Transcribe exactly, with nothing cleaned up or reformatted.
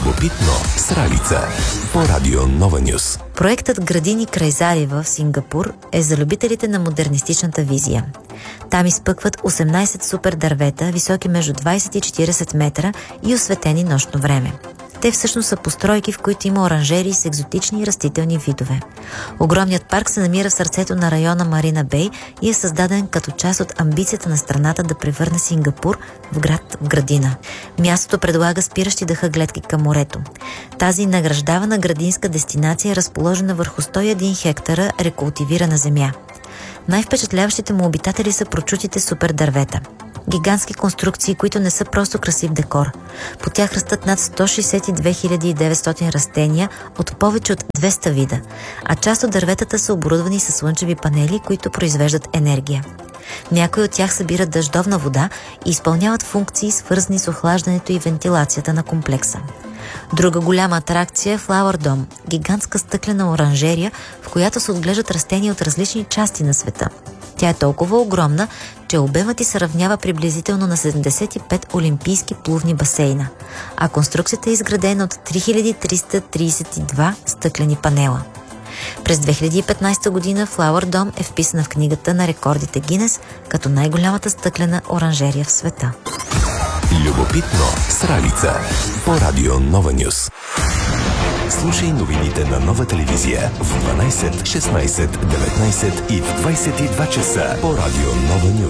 Любопитно с Ралица по Радио Нова Нюс. Проектът Градини край залива в Сингапур е за любителите на модернистичната визия. Там изпъкват осемнайсет супер дървета, високи между двайсет и четирийсет метра и осветени нощно време. Те всъщност са постройки, в които има оранжерии с екзотични растителни видове. Огромният парк се намира в сърцето на района Марина Бей и е създаден като част от амбицията на страната да превърне Сингапур в град в градина. Мястото предлага спиращи дъха гледки към морето. Тази награждавана градинска дестинация е разположена върху сто и един хектара рекултивирана земя. Най-впечатляващите му обитатели са прочутите супер дървета. Гигантски конструкции, които не са просто красив декор. По тях растат над сто шейсет и две хиляди и деветстотин растения от повече от двеста вида, а част от дърветата са оборудвани с слънчеви панели, които произвеждат енергия. Някои от тях събират дъждовна вода и изпълняват функции, свързани с охлаждането и вентилацията на комплекса. Друга голяма атракция е Flower Dome – гигантска стъклена оранжерия, в която се отглеждат растения от различни части на света. Тя е толкова огромна, че обемът й се равнява приблизително на седемдесет и пет олимпийски плувни басейна, а конструкцията е изградена от три хиляди триста трийсет и два стъклени панела. През две хиляди и петнайсета година Flower Dome е вписана в книгата на рекордите Гинес като най-голямата стъклена оранжерия в света. Любопитно с Ралица по Радио Нова Нюс. Слушай новините на Нова телевизия в дванайсет, шестнайсет, деветнайсет и в двайсет и два часа по Радио Нова Нюс.